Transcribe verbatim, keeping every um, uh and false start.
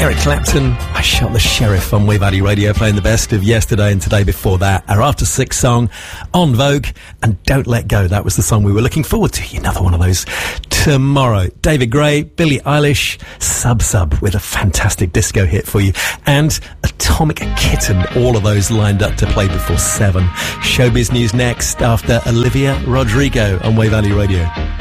Eric Clapton, I Shot the Sheriff on Wave Valley Radio, playing the best of yesterday and today before that. Our After Six song, On Vogue, and Don't Let Go. That was the song we were looking forward to. Another one of those tomorrow. David Gray, Billie Eilish, Sub Sub with a fantastic disco hit for you. And Atomic Kitten, all of those lined up to play before seven. Showbiz news next after Olivia Rodrigo on Wave Valley Radio.